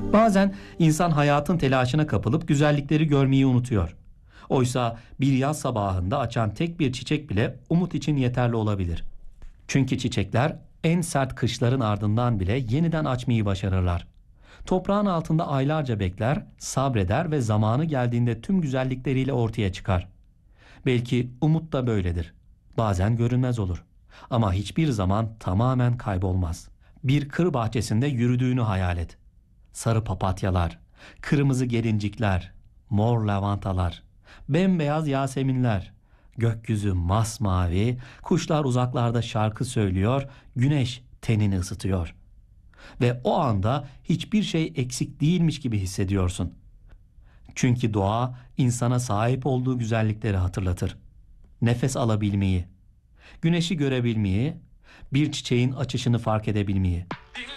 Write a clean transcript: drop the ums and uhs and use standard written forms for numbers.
Bazen insan hayatın telaşına kapılıp güzellikleri görmeyi unutuyor. Oysa bir yaz sabahında açan tek bir çiçek bile umut için yeterli olabilir. Çünkü çiçekler en sert kışların ardından bile yeniden açmayı başarırlar. Toprağın altında aylarca bekler, sabreder ve zamanı geldiğinde tüm güzellikleriyle ortaya çıkar. Belki umut da böyledir. Bazen görünmez olur. Ama hiçbir zaman tamamen kaybolmaz. Bir kır bahçesinde yürüdüğünü hayal et. Sarı papatyalar, kırmızı gelincikler, mor lavantalar, bembeyaz yaseminler, gökyüzü masmavi, kuşlar uzaklarda şarkı söylüyor, güneş tenini ısıtıyor. Ve o anda hiçbir şey eksik değilmiş gibi hissediyorsun. Çünkü doğa insana sahip olduğu güzellikleri hatırlatır. Nefes alabilmeyi, güneşi görebilmeyi, bir çiçeğin açışını fark edebilmeyi.